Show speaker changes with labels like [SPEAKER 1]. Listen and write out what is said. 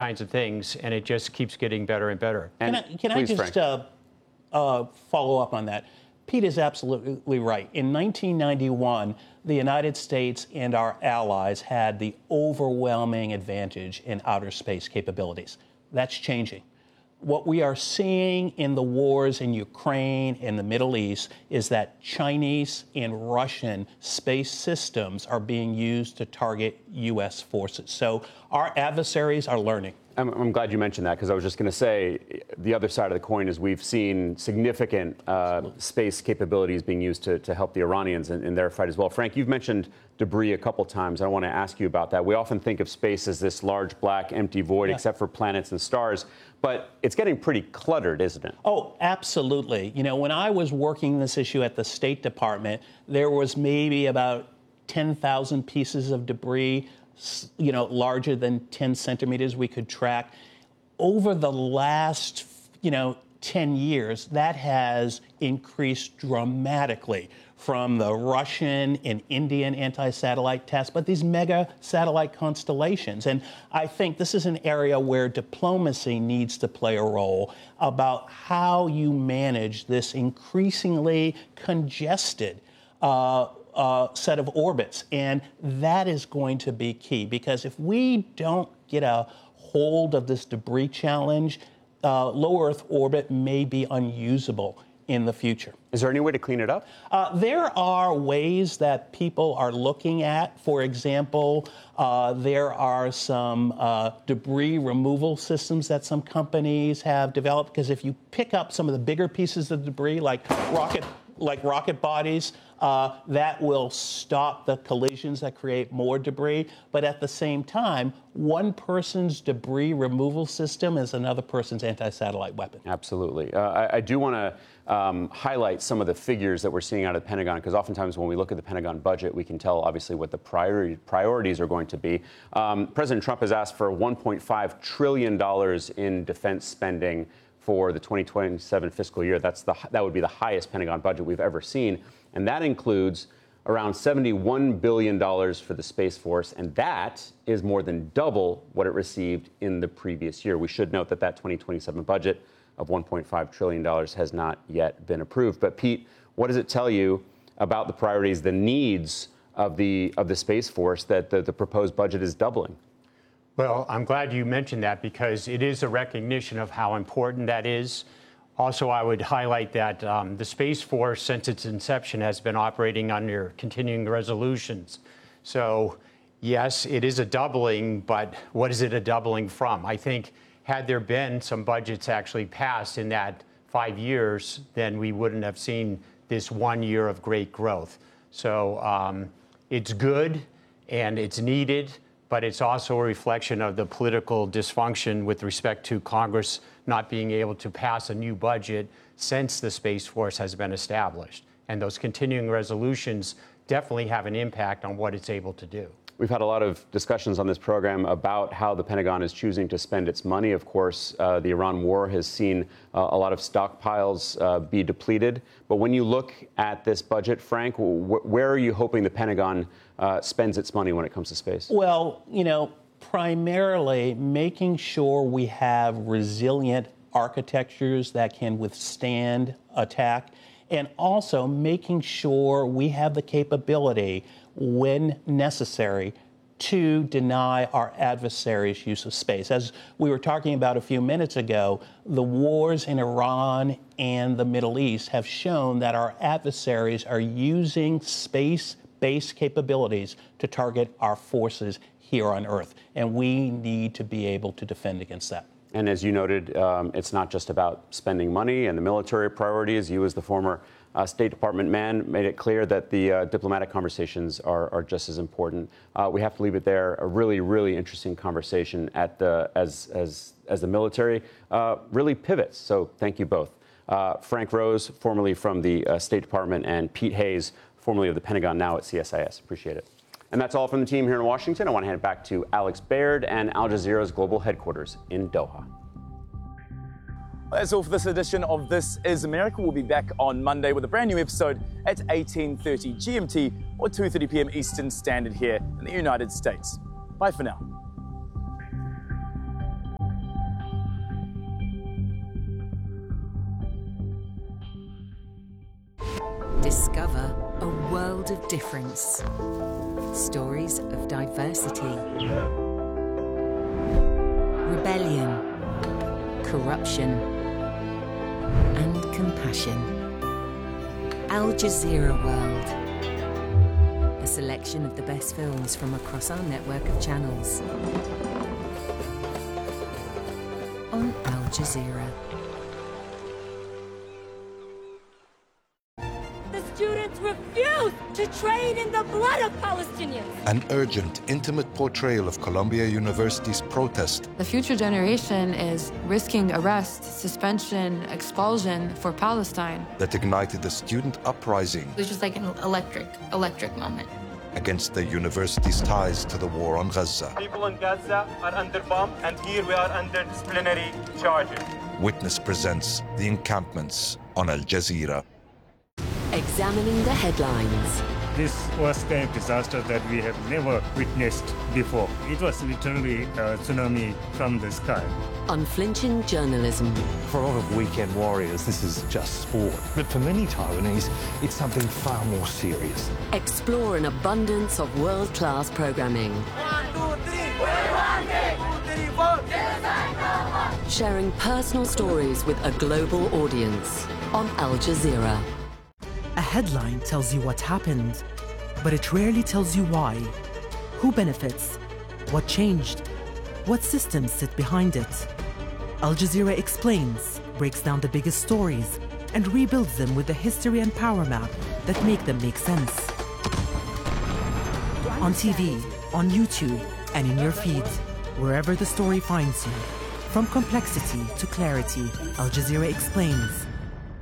[SPEAKER 1] kinds of things, and it just keeps getting better and better.
[SPEAKER 2] Can I just follow up on that? Pete is absolutely right. In 1991, the United States and our allies had the overwhelming advantage in outer space capabilities. That's changing. What we are seeing in the wars in Ukraine and the Middle East is that Chinese and Russian space systems are being used to target U.S. forces. So our adversaries are learning.
[SPEAKER 3] I'm glad you mentioned that, because I was just going to say the other side of the coin is we've seen significant space capabilities being used to help the Iranians in their fight as well. Frank, you've mentioned debris a couple times. I want to ask you about that. We often think of space as this large, black, empty void, except for planets and stars. But it's getting pretty cluttered, isn't it?
[SPEAKER 2] Oh, absolutely. You know, when I was working this issue at the State Department, there was maybe about 10,000 pieces of debris, you know, larger than 10 centimeters we could track. Over the last, 10 years, that has increased dramatically from the Russian and Indian anti-satellite tests, but these mega satellite constellations. And I think this is an area where diplomacy needs to play a role about how you manage this increasingly congested set of orbits. And that is going to be key, because if we don't get a hold of this debris challenge, low Earth orbit may be unusable in the future.
[SPEAKER 3] Is there any way to clean it up?
[SPEAKER 2] There are ways that people are looking at. For example, there are some debris removal systems that some companies have developed, because if you pick up some of the bigger pieces of debris, like rocket bodies, that will stop the collisions that create more debris. But at the same time, one person's debris removal system is another person's anti-satellite weapon.
[SPEAKER 3] Absolutely. I do want to highlight some of the figures that we're seeing out of the Pentagon, because oftentimes when we look at the Pentagon budget, we can tell obviously what the priorities are going to be. President Trump has asked for $1.5 trillion in defense spending for the 2027 fiscal year. That would be the highest Pentagon budget we've ever seen. And that includes around $71 billion for the Space Force. And that is more than double what it received in the previous year. We should note that 2027 budget of $1.5 trillion has not yet been approved. But Pete, what does it tell you about the priorities, the needs of the Space Force, that the proposed budget is doubling?
[SPEAKER 1] Well, I'm glad you mentioned that, because it is a recognition of how important that is. Also, I would highlight that the Space Force, since its inception, has been operating under continuing resolutions. So, yes, it is a doubling, but what is it a doubling from? I think had there been some budgets actually passed in that 5 years, then we wouldn't have seen this 1 year of great growth. So it's good and it's needed, but it's also a reflection of the political dysfunction with respect to Congress not being able to pass a new budget since the Space Force has been established. And those continuing resolutions definitely have an impact on what it's able to do.
[SPEAKER 3] We've had a lot of discussions on this program about how the Pentagon is choosing to spend its money. Of course, the Iran war has seen a lot of stockpiles be depleted. But when you look at this budget, Frank, where are you hoping the Pentagon spends its money when it comes to space?
[SPEAKER 2] Well, primarily making sure we have resilient architectures that can withstand attack, and also making sure we have the capability, when necessary, to deny our adversaries' use of space. As we were talking about a few minutes ago, the wars in Iran and the Middle East have shown that our adversaries are using space-based capabilities to target our forces here on Earth, and we need to be able to defend against that.
[SPEAKER 3] And as you noted, it's not just about spending money and the military priorities. You, as the former State Department man, made it clear that the diplomatic conversations are just as important. We have to leave it there. A really, really interesting conversation as the military really pivots. So thank you both. Frank Rose, formerly from the State Department, and Pete Hayes, formerly of the Pentagon, now at CSIS. Appreciate it. And that's all from the team here in Washington. I want to hand it back to Alex Baird and Al Jazeera's global headquarters in Doha.
[SPEAKER 4] That's all for this edition of This Is America. We'll be back on Monday with a brand new episode at 18:30 GMT or 2:30 p.m. Eastern Standard here in the United States. Bye for now.
[SPEAKER 5] Discover a world of difference. Stories of diversity, rebellion, corruption, and compassion. Al Jazeera World. A selection of the best films from across our network of channels. On Al Jazeera.
[SPEAKER 6] The students refuse to trade in the blood of Palestinians.
[SPEAKER 7] An urgent, intimate portrayal of Columbia University's protest.
[SPEAKER 8] The future generation is risking arrest, suspension, expulsion for Palestine.
[SPEAKER 7] That ignited the student uprising.
[SPEAKER 8] It was just like an electric moment.
[SPEAKER 7] Against the university's ties to the war on Gaza.
[SPEAKER 9] People in Gaza are under bomb, and here we are under disciplinary charges.
[SPEAKER 7] Witness presents The Encampments on Al Jazeera.
[SPEAKER 5] Examining the headlines.
[SPEAKER 10] This was a disaster that we have never witnessed before. It was literally a tsunami from the sky.
[SPEAKER 5] Unflinching journalism.
[SPEAKER 11] For a lot of weekend warriors, this is just sport. But for many Taiwanese, it's something far more serious.
[SPEAKER 5] Explore an abundance of world-class programming.
[SPEAKER 9] 1, 2, 3. 1, 2, 3, 4.
[SPEAKER 5] Sharing personal stories with a global audience on Al Jazeera.
[SPEAKER 12] A headline tells you what happened, but it rarely tells you why. Who benefits? What changed? What systems sit behind it? Al Jazeera Explains breaks down the biggest stories and rebuilds them with the history and power map that make them make sense. On TV, on YouTube, and in your feed, wherever the story finds you. From complexity to clarity, Al Jazeera Explains.